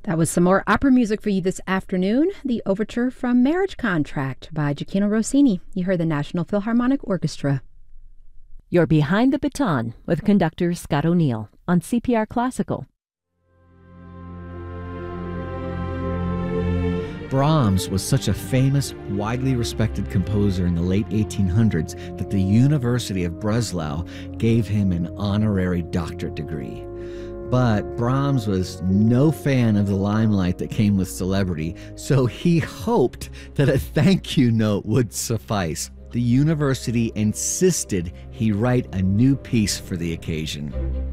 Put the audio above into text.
That was some more opera music for you this afternoon. The overture from Marriage Contract by Gioachino Rossini. You heard the National Philharmonic Orchestra. You're Behind the Baton with conductor Scott O'Neill on CPR Classical. Brahms was such a famous, widely respected composer in the late 1800s that the University of Breslau gave him an honorary doctorate degree. But Brahms was no fan of the limelight that came with celebrity, so he hoped that a thank you note would suffice. The university insisted he write a new piece for the occasion.